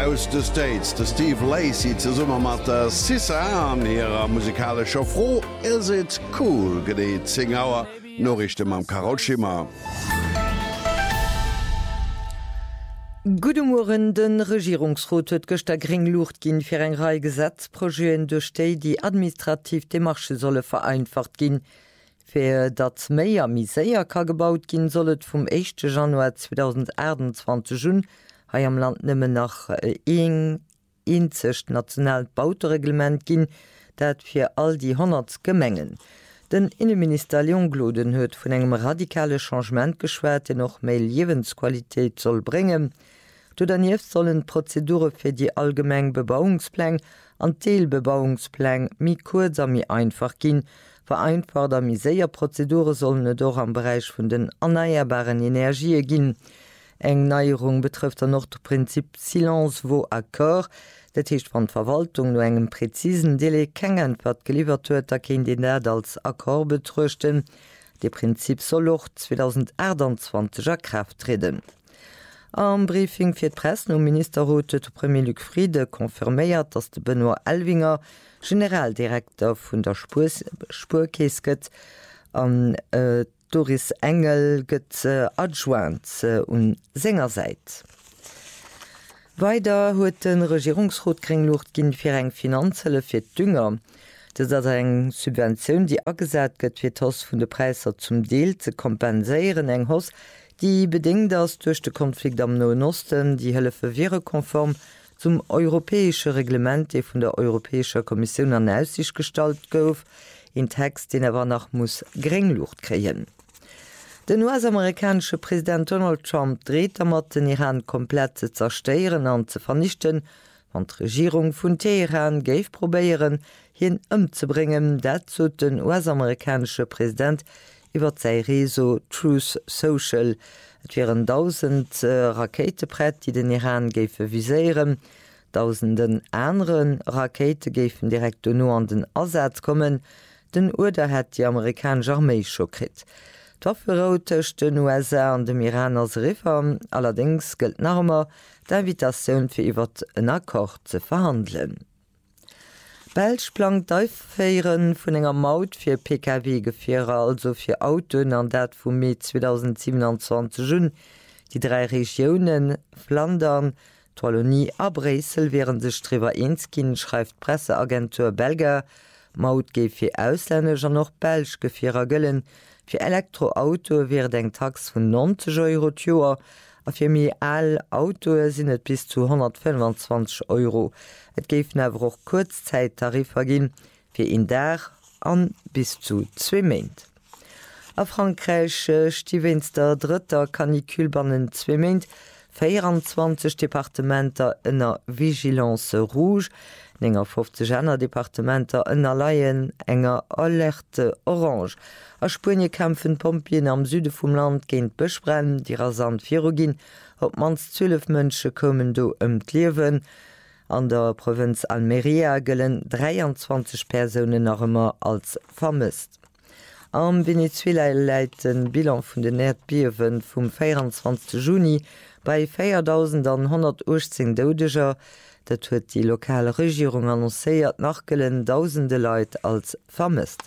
aus de States de Steve Lacey ze summmer mat der Sissa an ihrer musikalscher Froh is it cool gedeet Zingauer Norrichte am Karolschimmer. Gudemoren den Regierungsrot huet gëster Gringlucht ginn fir eng Rei Gesetzprojeien durchstei, die administrativ de Marche solle vereinfacht ginn. Fir dat méier Miséier ka gebaut ginn sollet vum 1. Januar 2021 Jun ha am Land nëmme nach inzecht national Bautereglement ginn, dat fir all die 100 Gemengen. Den Innenminister Jongloden huet vun engem radikale Changement geschwert, noch méi Liwensqualitéit soll bringen. Dodanief sollen Prozedure fir die allgemeng Bebauungspläng an Teelbebauungspläng mi kurz a mi einfach ginn. Vereinfachter miséier Prozedure sollen doch am Bereich vun den erneuerbaren Energie ginn. Eng Neierung betrifft noch das Prinzip Silence vaut accord, dat hicht van Verwaltung no engem präzisen Dele kengen wat geliefert huet, da ken den Erd als Akkor betrchten. De Prinzip soll auch 2021 Kraft treten. Am Briefing fir d'Press no Ministerrot de Premier Luc Friede konfirméiert, dats de Benoit Elvinger Generaldirektor vun der Spurkees gëtt an Doris Engel gëtt adjoint un Sängerseit. Weiter huet den Regierungsrot Gringlucht ginn fir eng Finanzelle fir Dünger. Das ist eng Subventionun, die agesat gëtt fir d'Hoss vun de Preiser zum Deel ze kompenséieren eng Hoss, die bedingt ass durch den Konflikt am Nahen Osten die Hëlfe wäre konform zum europäesche Reglement, de vun der Europäischer Kommission an Aussicht gestalt gouf, in Text, den war nach muss Gringlucht kreien. Den US-amerikanische Präsident Donald Trump dreht mat den Iran komplett ze zersteieren an ze vernichten, wann d' Regierung vun Teheran geif probéieren hin ëmzubringen, dat zu den US-amerikanische Präsident iwwer sei Reso Truth Social. Et wären 1000 Raketebrett, die den Iran géife viséieren, tausenden anderen Rakete géifen direkt no an den Ersatz kommen, den Urder hat die amerikanische Armee schokrit. D'Waffenroutech den USA an dem Iran als Reform, allerdings gëlt normer d'Invitationun fir iwwer en Akkord ze verhandeln. Belsch plant d'Auféieren vun enger Maut fir PKW-Gefährer, also fir Autoen an dat vum Mai 2027 Jun. Die 3 Regionen Flandern, Wallonie a Bresel wären sech drüber eins ginn, schreibt Presseagentur Belga. Maut géif fir Auslänneger noch Belsch Gefährer gëllen. Fir Elektroauto wär eng Tax vun 90 Euro Joer, a fir mi all Autoe sinnet bis zu 125 Euro. Et géif nawer och Kurzzeittarifer ginn fir in der an bis zu 2 Meint. A Frankreich stiwenster dritter Kanikülbannen 2 Meint, 24 Departementer ënner Vigilance Rouge, enger 50 Änner Departementer ënner Laien enger Alerte Orange. A Spanje kämpfen Pompien am Süde vum Land géint Bëchbrennen, die rasant Virogin, op mans 12 Mënsche kommen do d'Liewen. An der Provinz Almeria gëllen 23 Personen nach ëmmer als vermisst. Am Venezuela leiten Bilan vun den Erdbiewen vum 24. Juni bei 4.118 Doudeger. Dat huet die lokale Regierung annoncéiert nachgëllen tausende Leiit als vermisst.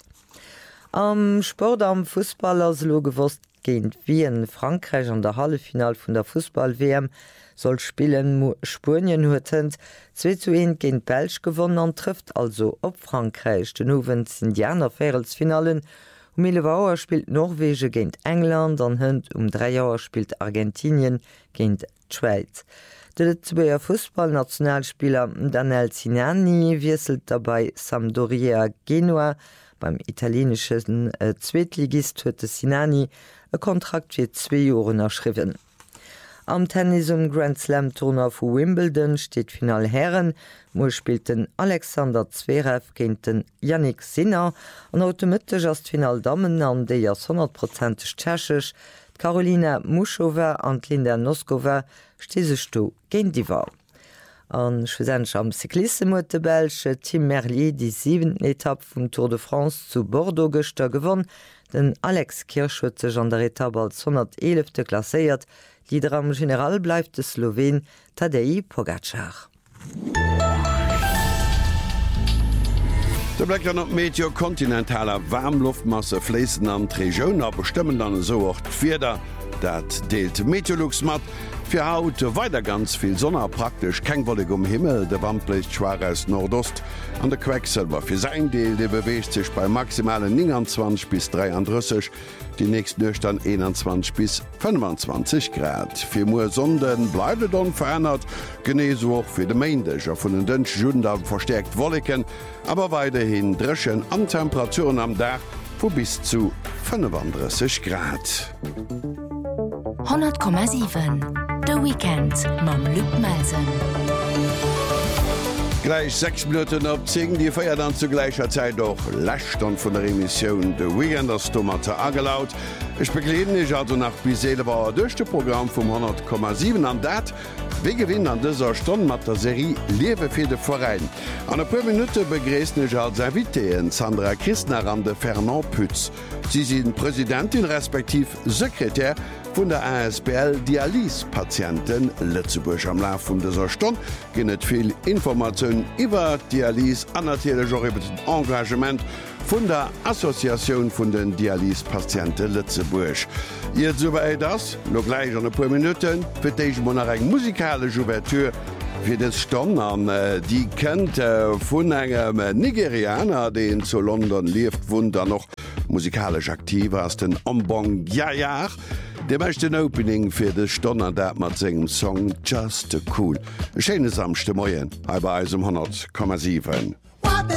Am Sport am Fußball as lo gewost géint Wien Frankreich an der Hallefinal vun der Fußball-WM soll spielen Spurien huetend 2:1 géint Belsch gewonnen an trifft also op Frankreich. Den Owen Indianer Fäelsfinalen. Um 11 Uhr spielt Norwege géint England, an hënd 3 Uhr spielt Argentinien géint Schweiz. Der Lützeburger Fußballnationalspieler Daniel Sinani wieselt dabei Sampdoria Genua. Beim italienischen Zweitligist huete Sinani e Kontrakt fir 2 Joren erschriven. Am Tennis Grand Slam Turnier vu Wimbledon steht Final Herren. Mo spielten Alexander Zverev géint den Yannick Sinner an automatisch as Final Damen an déi as 100% tschechech. Karolina Muschova an Linda Noskova stesech do géint die Wahl. An Schwesensch am Cyclisme de Belsche Tim Merlier die 7. Etappe vum Tour de France zu Bordeaux gëster gewonnen. Den Alex Kirschwëtzeg an der Etappe als 111. klasséiert, Lieder am General bleifft de Slowen Tadej Pogacar. Der bleibt dann op meteokontinentaler Warmluftmasse fließen an Regioner bestimmen dann so auch Pferder, dat deelt Meteorlux mat. Für Haut weiter ganz viel Sonne praktisch kein Wollig Himmel, der Wandblicht schwar aus Nordost an der Quecksilber für sein Deel, der bewegt sich bei maximalen 29 bis 33, die nächsten Durchstand 21 bis 25 Grad. Für mehr Sonden bleibt dann verändert, genauso auch für die Mändischer von den Dünschen Juden verstärkt Wolliken, aber weiterhin Dreschen an Temperaturen am Dach von bis zu 35 Grad. 100,7 The Weekend mam Luc Meisen. Gleich 6 Minuten op 10, die feiert dann zu gleicher Zeit auch Lächtern von der Emission The Weekend das Tomate angelaut. Ich begleden ich also nach Biselebauer durch das Programm vom 100,7 an dat. Wir gewinnen an dieser Stunde mit der Serie Liebe für den Verein. An ein paar Minuten begrüßen ich als Invité Sandra Christner an der Fernand Pütz. Sie sind Präsidentin respektive Sekretär von der ASBL Dialysepatienten Lützeburg. Am Laufe von dieser Stunde gibt viel Informationen über Dialyse und natürlich auch über das Engagement von der Assoziation von den Dialysepatienten Lützeburg. Jetzt soweit das, noch gleich in ein paar Minuten, für dich mal eine musikalische Ouvertüre für das Stunde an. Die kennt von einem Nigerianer, der zu London lebt, und dann noch musikalisch aktiv aus den Ambong Yayar. Der möchte ein Opening für die Stunde, der mit seinem Song Just Cool. Ein schönes Samstagmorgen, bei uns um 100,7.